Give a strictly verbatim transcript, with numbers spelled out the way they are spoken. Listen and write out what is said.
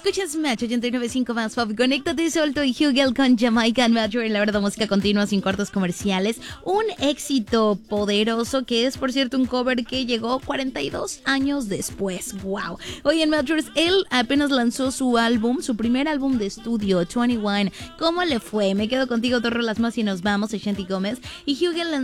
Escuchas Match ochenta y nueve punto cinco más Pop. Conéctate, Solto y Hugel con Jamaican Matcher en la verdad música continua sin cortos comerciales. Un éxito poderoso que es, por cierto, un cover que llegó cuarenta y dos años después. Wow. Hoy en Matchers, él apenas lanzó su álbum, su primer álbum de estudio, veintiuno. ¿Cómo le fue? Me quedo contigo, dos rolas más y nos vamos. Soy Shanti Gómez y Hugel